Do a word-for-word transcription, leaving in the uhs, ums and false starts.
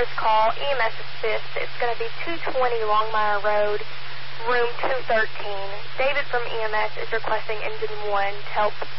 service call, E M S assist. It's going to be two twenty Longmire Road, room two thirteen. David from E M S is requesting engine one to help